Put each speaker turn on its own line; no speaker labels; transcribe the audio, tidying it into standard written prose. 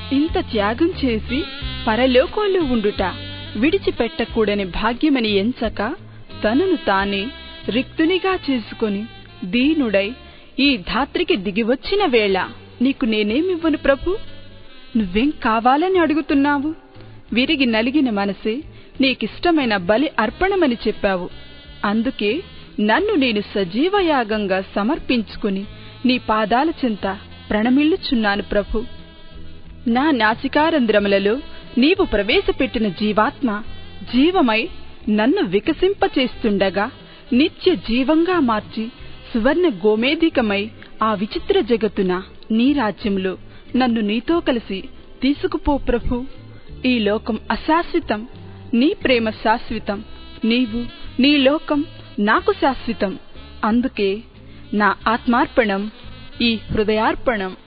ఇంత త్యాగం చేసి పరలోకంలో ఉండుట విడిచిపెట్టకూడని భాగ్యమని ఎంచక తనను తానే రిక్తునిగా చేసుకొని దీనుడై ఈ ధాత్రికి దిగివచ్చిన వేళ నీకు నేనేమివ్వను ప్రభు? నువ్వేం కావాలని అడుగుతున్నావు? విరిగి నలిగిన మనసే నీకిష్టమైన బలి అర్పణమని చెప్పావు. అందుకే నన్ను నేను సజీవయాగంగా సమర్పించుకుని నీ పాదాల చెంత ప్రణమిల్లుచున్నాను ప్రభు. నా నాసికారంధ్రములలో నీవు ప్రవేశపెట్టిన జీవాత్మ జీవమై నన్ను వికసింపచేస్తుండగా నిత్య జీవంగా మార్చి సువర్ణ గోమేధికమై ఆ విచిత్ర జగత్తున నీ రాజ్యంలో నన్ను నీతో కలిసి తీసుకుపో ప్రభు. ఈ లోకం అశాశ్వతం, నీ ప్రేమ శాశ్వతం. నీవు, నీ లోకం నాకు శాశ్వతం. అందుకే నా ఆత్మార్పణం, ఈ హృదయార్పణం.